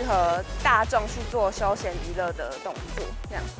合大众去做休闲娱乐的动作。这样，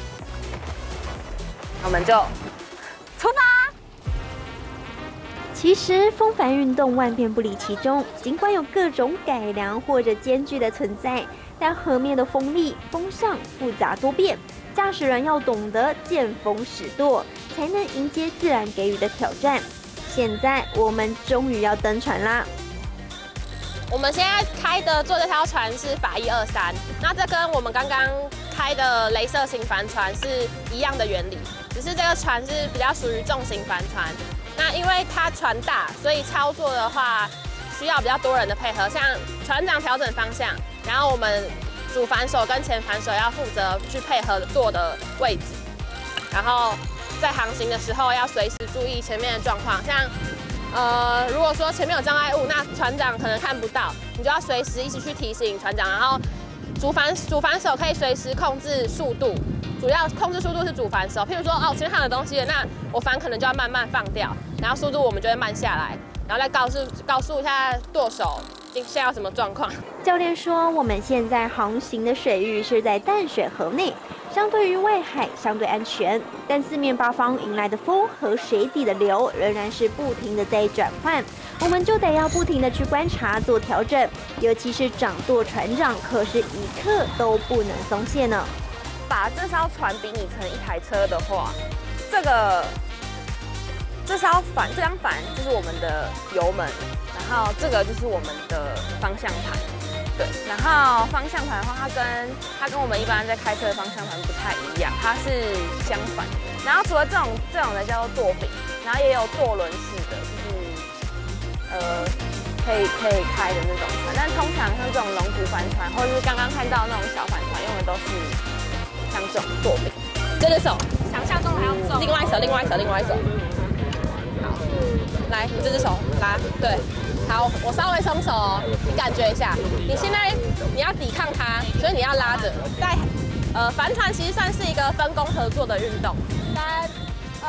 我们就出发。 其实风帆运动万变不离其宗，尽管有各种改良或者艰巨的存在，但河面的风力、风向复杂多变，驾驶人要懂得见风使舵，才能迎接自然给予的挑战。现在我们终于要登船啦！ 我们现在坐这条船是法123，那这跟我们刚刚开的雷射型帆船是一样的原理，只是这个船是比较属于重型帆船。那因为它船大，所以操作的话需要比较多人的配合，像船长调整方向，然后我们主帆手跟前帆手要负责去配合舵的位置，然后在航行的时候要随时注意前面的状况，像如果说前面有障碍物，那船长可能看不到，你就要随时一直去提醒船长，然后主帆手可以随时控制速度。主要控制速度是主帆手，譬如说前面还有东西，那我帆可能就要慢慢放掉，然后速度我们就会慢下来，然后再告诉一下舵手现在有什么状况。 教练说，我们现在航行的水域是在淡水河内，相对于外海相对安全，但四面八方迎来的风和水底的流仍然是不停的在转换，我们就得要不停的去观察做调整，尤其是掌舵船长可是一刻都不能松懈呢。 把这艘船比拟成一台车的话，这张帆就是我们的油门，然后这个就是我们的方向盘，对。然后方向盘的话，它跟我们一般在开车的方向盘不太一样，它是相反的。然后除了这种的叫做舵柄，然后也有舵轮式的，就是可以开的那种船。但通常像这种龙骨帆船，或者是刚刚看到那种小帆船，用的都是像这种舵柄。 这只手，想象中还要重。另外一手。好，来，这只手拉，对，好，我稍微松手哦，你感觉一下。你现在你要抵抗它，所以你要拉着。在帆船其实算是一个分工合作的运动。3、2、1 ，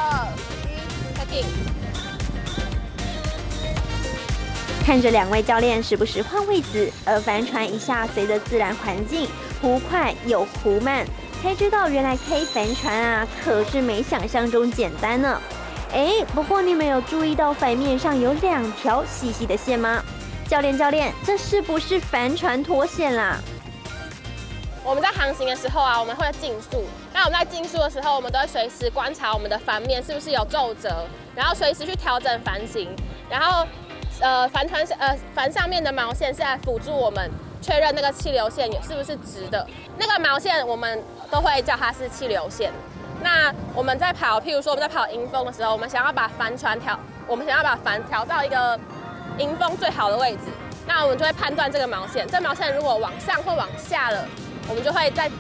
看着两位教练时不时换位子，而帆船一下随着自然环境忽快又忽慢，才知道原来开帆船啊，可是没想象中简单呢。不过你们有注意到帆面上有2条细细的线吗？教练，这是不是帆船脱线啦？ 我们在航行的时候啊，我们会竞速。那我们在竞速的时候，我们都会随时观察我们的帆面是不是有皱褶，然后随时去调整帆型。然后，帆上面的毛线是来辅助我们确认那个气流线是不是直的。那个毛线我们都会叫它是气流线。那我们在跑，譬如说我们在跑迎风的时候，我们想要把帆调到一个迎风最好的位置，那我们就会判断这个毛线。这毛线如果往上或往下了，我们就会在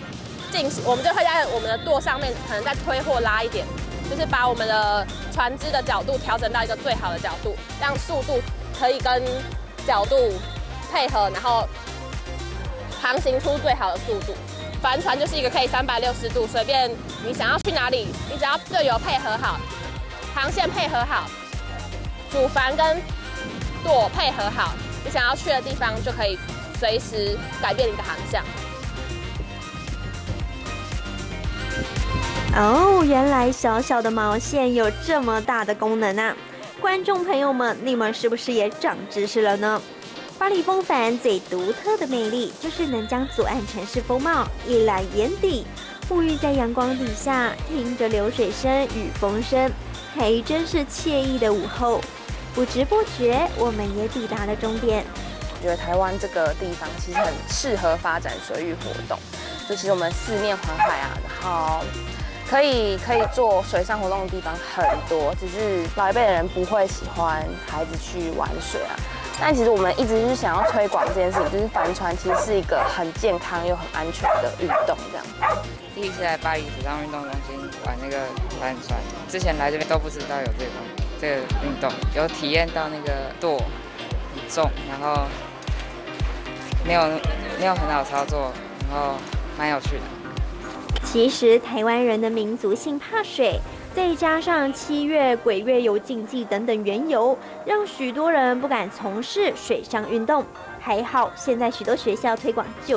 我们的舵上面可能再推或拉一点，就是把我们的船只的角度调整到一个最好的角度，让速度可以跟角度配合，然后航行出最好的速度。帆船就是一个可以360度随便你想要去哪里，你只要队友配合好，航线配合好，主帆跟舵配合好，你想要去的地方就可以随时改变你的航向。 原来小小的毛线有这么大的功能啊！观众朋友们，你们是不是也长知识了呢？巴黎风帆最独特的魅力就是能将左岸城市风貌一览眼底，沐浴在阳光底下，听着流水声与风声，还真是惬意的午后。不知不觉，我们也抵达了终点。 我觉得台湾这个地方其实很适合发展水域活动，就其实我们四面环海啊，然后可以做水上活动的地方很多，只是老一辈的人不会喜欢孩子去玩水啊。但其实我们一直是想要推广这件事情，就是帆船其实是一个很健康又很安全的运动，这样。 第一次来巴黎水上运动中心玩那个帆船，之前来这边都不知道有这个运动，有体验到那个舵很重，然后没有很好操作，然后蛮有趣的。 其实台湾人的民族性怕水，再加上7月鬼月游禁忌等等缘由，让许多人不敢从事水上运动。 还好，现在许多学校推广